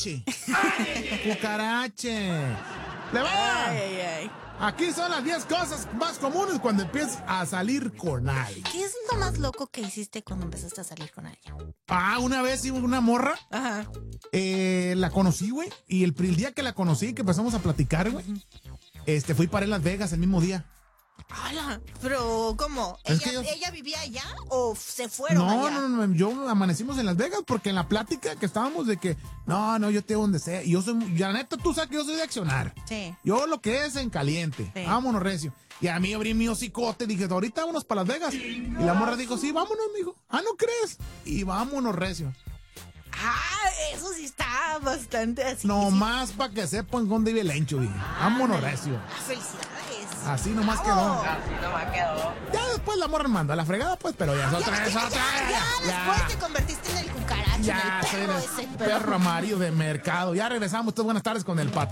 Cucarache. Cucarache. ¡Le va! Ay. Aquí son las 10 cosas más comunes cuando empiezas a salir con alguien. ¿Qué es lo más loco que hiciste cuando empezaste a salir con alguien? Una vez iba una morra. Ajá. La conocí, güey. Y el día que la conocí, que empezamos a platicar, güey, fui para Las Vegas el mismo día. ¡Hala! Pero, ¿cómo? Es que ¿Ella vivía allá o se fueron allá? No, yo amanecimos en Las Vegas porque en la plática que estábamos de que, no, yo te donde sea. Y yo soy, la neta, tú sabes que yo soy de accionar. Sí. Yo lo que es en caliente. Sí. Vámonos, recio. Y a mí abrí mi hocicote, dije, ahorita vámonos para Las Vegas. Y la morra dijo, sí, vámonos, mijo. ¿No crees? Y vámonos, recio. Eso sí está bastante así. Nomás para que sepan dónde vive el encho, güey. Vámonos, recio. Felicidades. Así nomás quedó. Ya después la morra mandó a la fregada, pues, pero ya es otra vez, Después te convertiste en el cucaracho, Ya, en el perro soy ese. el perro amarillo de mercado. Ya regresamos. Buenas tardes con el Pato.